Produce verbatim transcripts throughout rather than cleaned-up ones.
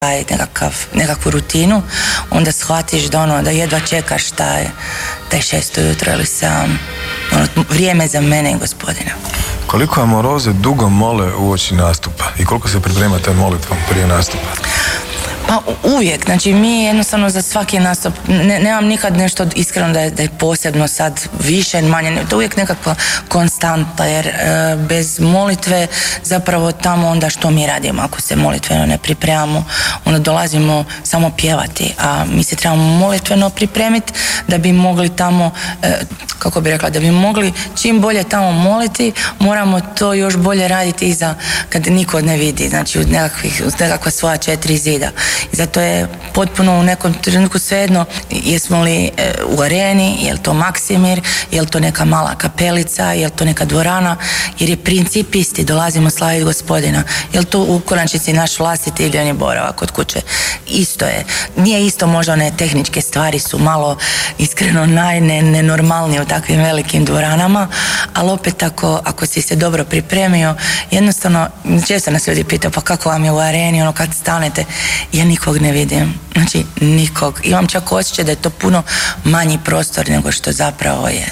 nekakav, nekakvu rutinu, onda shvatiš da ono, da jedva čekaš taj, taj šesto jutro ili sam, ono, vrijeme za mene i Gospodina. Koliko Amoroze dugo mole uoči nastupa i koliko se pripremate molitvom prije nastupa? Pa uvijek, znači mi jednostavno za svaki nastup, ne, nemam nikad nešto iskreno da je, da je posebno sad više, manje, to je uvijek nekakva konstanta, jer e, bez molitve zapravo tamo onda što mi radimo, ako se molitveno ne pripremamo, onda dolazimo samo pjevati, a mi se trebamo molitveno pripremiti da bi mogli tamo, e, kako bi rekla, da bi mogli čim bolje tamo moliti, moramo to još bolje raditi iza kad niko ne vidi, znači uz, nekakvih, uz nekakva svoja četiri zida. I zato je potpuno u nekom trenutku svejedno jesmo li e, u areni, je li to Maksimir, je li to neka mala kapelica, je li to neka dvorana, jer je princip isti, dolazimo slaviti Gospodina. Je li to u konačnici naš vlastiti ili oni boravak kod kuće? Isto je. Nije isto, možda one tehničke stvari su malo iskreno najnenormalnije u takvim velikim dvoranama, ali opet ako, ako si se dobro pripremio, jednostavno, često nas ljudi pitaju pa kako vam je u areni, ono kad stanete, ja nikog ne vidim, znači nikog. Imam čak osjećaj da je to puno manji prostor nego što zapravo je.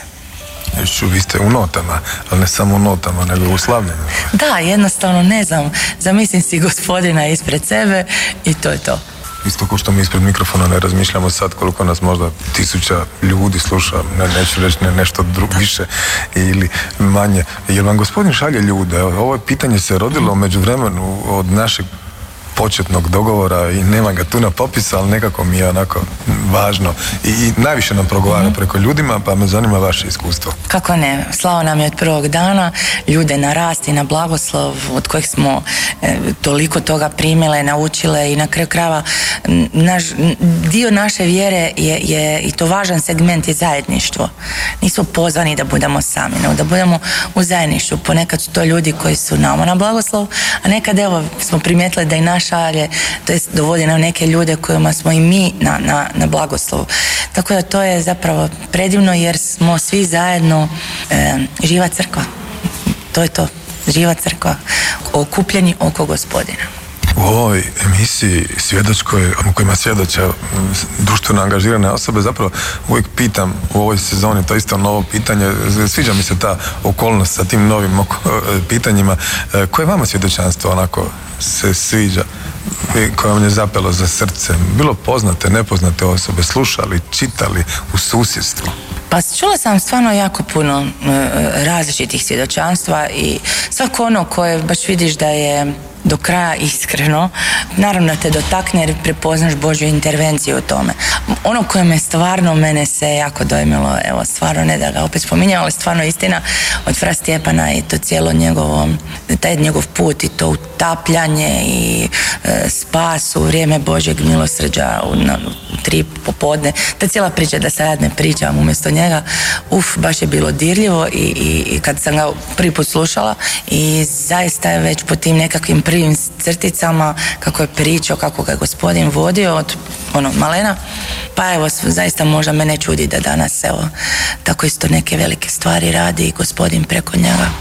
Još vi ste u notama, ali ne samo u notama, nego u slavljenju. Da, jednostavno ne znam, zamislim si Gospodina ispred sebe i to je to. Isto ko što mi ispred mikrofona ne razmišljamo sad koliko nas možda tisuća ljudi sluša, ne, neću reći ne, nešto drugo više ili manje. Jer vam Gospodin šalje ljude? Ovo pitanje se rodilo među vremenu od našeg početnog dogovora i nema ga tu na popisu, ali nekako mi je onako važno i, i najviše nam progovara mm-hmm. preko ljudima, pa me zanima vaše iskustvo. Kako ne, slao nam je od prvog dana ljude na rast i na blagoslov od kojih smo e, toliko toga primile, naučile i na kraju krajeva naš, dio naše vjere je, je i to važan segment je zajedništvo. Nismo pozvani da budemo sami, nego da budemo u zajedništvu. Ponekad su to ljudi koji su nama na blagoslov, a nekad evo smo primijetili da i naš šalje, to jest dovodi nam neke ljude kojima smo i mi na, na, na blagoslovu. Tako da to je zapravo predivno jer smo svi zajedno e, živa crkva. To je to, živa crkva, okupljeni oko Gospodina. U ovoj emisiji svjedočkoj, u kojima svjedoče društveno angažirane osobe, zapravo uvijek pitam u ovoj sezoni, to isto novo pitanje, sviđa mi se ta okolnost sa tim novim pitanjima, koje vama svjedočanstvo onako se sviđa, koje vam je zapelo za srce, bilo poznate, nepoznate osobe, slušali, čitali u susjedstvu? Pa čula sam stvarno jako puno e, različitih svjedočanstva i svako ono koje baš vidiš da je do kraja iskreno, naravno te dotakne jer prepoznaš Božju intervenciju u tome. Ono koje me stvarno, mene se jako dojmilo, evo stvarno ne da ga opet spominjam, ali stvarno istina od fra Stjepana i to cijelo njegovo, taj njegov put i to utapljanje i e, spas u vrijeme Božjeg milosrđa u, na, u tri popodne, ta cijela priča da sad ne pričam umjesto njega, uf, baš je bilo dirljivo i, i, i kad sam ga prvi put slušala i zaista je već po tim nekakvim prvim crticama kako je pričao, kako ga je Gospodin vodio od ono, malena, pa evo zaista možda me ne čudi da danas evo tako isto neke velike stvari radi i Gospodin preko njega.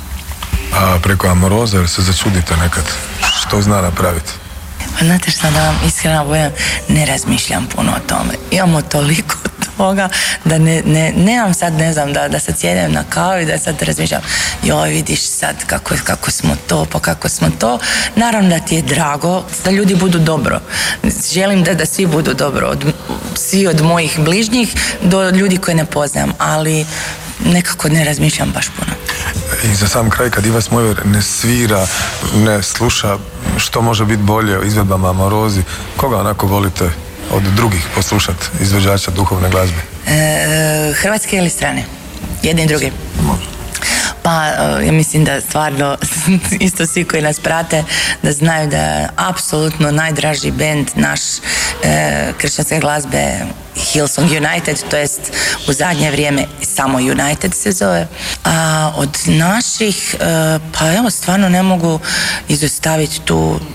A preko Amoroze, jer se začudite nekad što zna napraviti? Pa znate što, da vam iskreno budem, ne razmišljam puno o tome. Imamo toliko toga da ne, ne, nemam sad, ne znam, da, da sad sjedem na kavi, da sad razmišljam, joj vidiš sad kako, kako smo to, pa kako smo to. Naravno da ti je drago da ljudi budu dobro. Želim da, da svi budu dobro, od, svi od mojih bližnjih do ljudi koje ne poznam, ali nekako ne razmišljam baš puno. I za sam kraj, kad Iva Smojver ne svira, ne sluša, što može biti bolje o izvedbama Amorozi, koga onako volite od drugih poslušati izvođača duhovne glazbe? E, hrvatske ili strane? Jedni i drugi? Može. Pa ja mislim da stvarno isto svi koji nas prate da znaju da je apsolutno najdraži bend naš e, kršćanske glazbe Hillsong United, to jest u zadnje vrijeme samo United se zove. A od naših, e, pa evo stvarno ne mogu izostaviti tu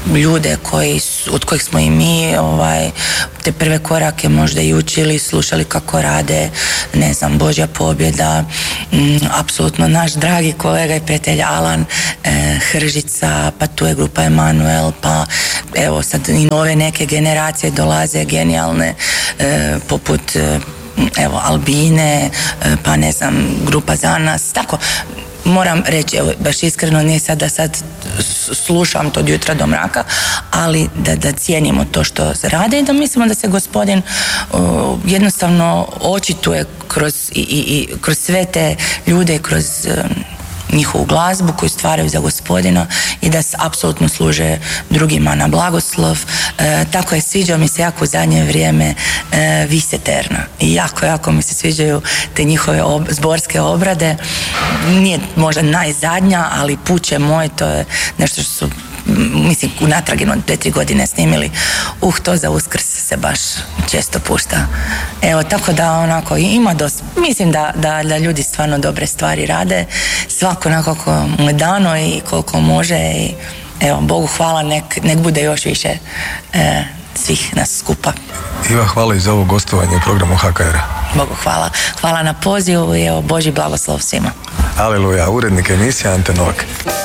ljude koji su, od kojih smo i mi ovaj, te prve korake možda i učili, slušali kako rade, ne znam, Božja pobjeda, m, apsolutno naš dragi kolega i prijatelj Alan e, Hržica, pa tu je grupa Emanuel, pa evo sad i nove neke generacije dolaze genijalne e, poput e, evo Albine, e, pa ne znam, grupa Za nas, tako. Moram reći, evo, baš iskreno, nije sad da sad slušam to od jutra do mraka, ali da, da cijenimo to što rade i da mislimo da se Gospodin uh, jednostavno očituje kroz, i, i, i, kroz sve te ljude, kroz uh, njihovu glazbu koju stvaraju za Gospodina i da se apsolutno služe drugima na blagoslov. E, tako je, sviđao mi se jako u zadnje vrijeme e, Vis Eterna. I jako, jako mi se sviđaju te njihove ob, zborske obrade. Nije možda najzadnja, ali Puće moj, to je nešto što su, mislim, unatrag jedno dvije, tri godine snimili. Uh, to za Uskrs se baš često pušta. Evo, tako da onako ima dosta, mislim da, da, da ljudi stvarno dobre stvari rade, svako onako kako mu je dano i koliko može i evo, Bogu hvala, nek, nek bude još više e, svih nas skupa. Iva, hvala i za ovo gostovanje u programu H K R. Bogu hvala. Hvala na pozivu i evo, Božji blagoslov svima. Aleluja, urednik emisija Ante Novak.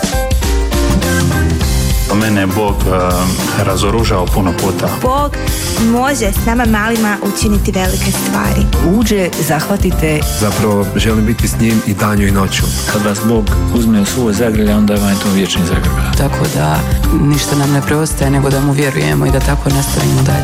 Mene je Bog uh, razoružao puno puta. Bog može s nama malima učiniti velike stvari. Uđe, zahvatite. Zapravo želim biti s njim i danju i noću. Kad vas Bog uzme u svoj zagrlje, onda vam je to vječni zagrlje. Tako da ništa nam ne preostaje nego da mu vjerujemo i da tako nastavimo dalje.